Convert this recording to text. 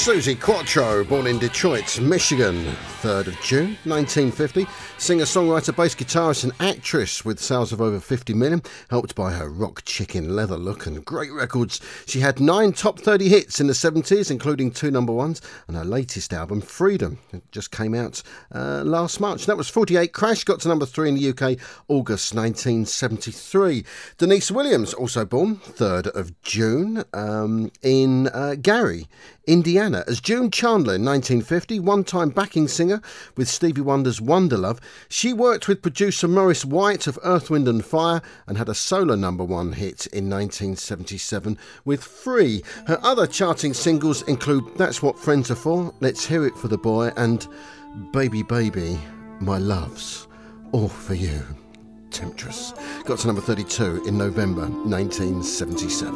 Suzi Quatro, born in Detroit, Michigan, 3rd of June 1950. Singer-songwriter, bass guitarist and actress with sales of over 50 million, helped by her rock chicken leather look and great records. She had 9 top 30 hits in the 70s, including 2 number ones, and her latest album, Freedom, it just came out last March. That was 48 Crash, got to number 3 in the UK, August 1973. Denise Williams, also born 3rd of June in Gary, Indiana, as June Chandler in 1950, one-time backing singer with Stevie Wonder's Wonderlove. She worked with producer Maurice White of Earth, Wind and Fire and had a solo number 1 hit in 1977 with Free. Her other charting singles include That's What Friends Are For, Let's Hear It for the Boy and Baby Baby, My Love's All For You. Temptress. Got to number 32 in November 1977.